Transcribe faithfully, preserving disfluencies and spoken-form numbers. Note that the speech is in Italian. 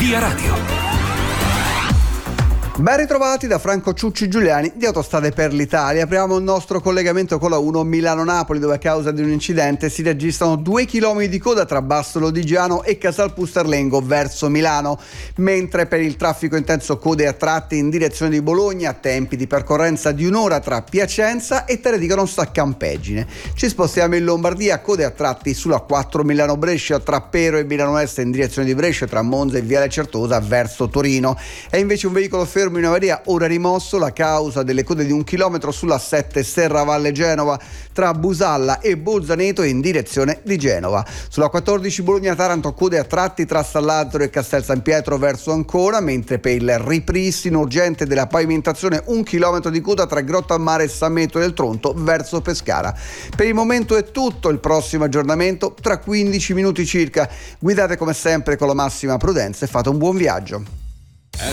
Via Radio. Ben ritrovati da Franco Ciucci Giuliani di Autostrade per l'Italia. Apriamo il nostro collegamento con la uno Milano-Napoli, dove a causa di un incidente si registrano due chilometri di coda tra Bassolo di Giano e Casal Pusterlengo verso Milano, mentre per il traffico intenso code a tratti in direzione di Bologna, tempi di percorrenza di un'ora tra Piacenza e Teredico sta Campeggine. Ci spostiamo in Lombardia, code a tratti sulla quattro Milano-Brescia tra Pero e Milano Est in direzione di Brescia, tra Monza e Viale Certosa verso Torino. È invece un veicolo fermo in avaria, ora rimosso la causa delle code di un chilometro sulla sette Serravalle Genova tra Busalla e Bolzaneto in direzione di Genova. Sulla quattordici Bologna-Taranto code a tratti tra San Lazzaro e Castel San Pietro verso Ancona, mentre per il ripristino urgente della pavimentazione un chilometro di coda tra Grotta al Mare e San Benedetto del Tronto verso Pescara. Per il momento è tutto, il prossimo aggiornamento tra quindici minuti circa. Guidate come sempre con la massima prudenza e fate un buon viaggio.